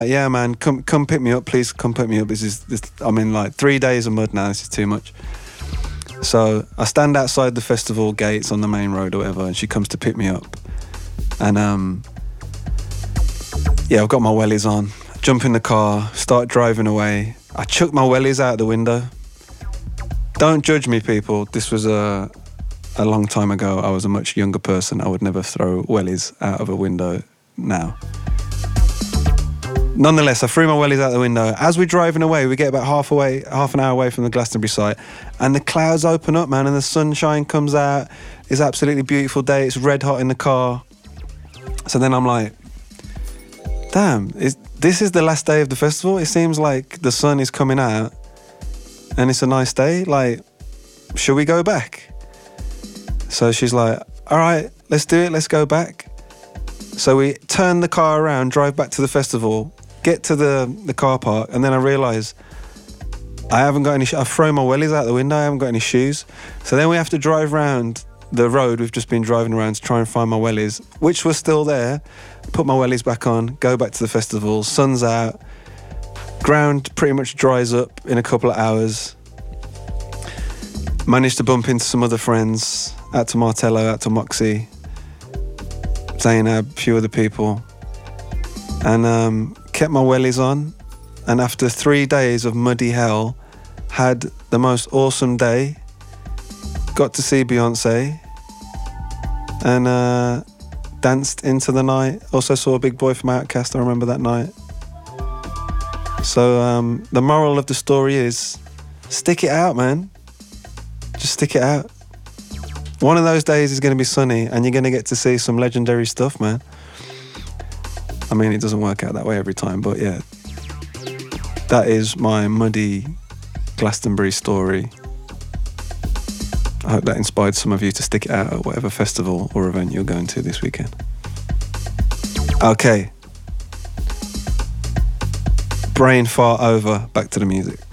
Yeah, man, come pick me up, please. Come pick me up. I'm in like 3 days of mud now. This is too much. So I stand outside the festival gates on the main road or whatever, and she comes to pick me up. And I've got my wellies on. Jump in the car, start driving away. I chuck my wellies out the window. Don't judge me, people. This was a long time ago. I was a much younger person. I would never throw wellies out of a window now. Nonetheless, I threw my wellies out the window. As we're driving away, we get about half an hour away from the Glastonbury site, and the clouds open up, man, and the sunshine comes out. It's an absolutely beautiful day. It's red hot in the car. So then I'm like, damn, this is the last day of the festival? It seems like the sun is coming out and it's a nice day. Like, should we go back? So she's like, all right, let's do it. Let's go back. So we turn the car around, drive back to the festival, get to the car park, and then I realise I haven't got any I've thrown my wellies out the window, I haven't got any shoes. So then we have to drive round the road we've just been driving around to try and find my wellies, which were still there. Put my wellies back on, go back to the festival, sun's out, ground pretty much dries up in a couple of hours. Managed to bump into some other friends, out to Martello, out to Moxie, Zainab, a few other people, and kept my wellies on. And after 3 days of muddy hell, had the most awesome day. Got to see Beyonce and danced into the night. Also saw a Big Boy from Outkast, I remember that night. So the moral of the story is, stick it out, man. Just stick it out. One of those days is going to be sunny and you're going to get to see some legendary stuff, man. I mean, it doesn't work out that way every time, but yeah. That is my muddy Glastonbury story. I hope that inspired some of you to stick it out at whatever festival or event you're going to this weekend. Okay. Brain fart over, back to the music.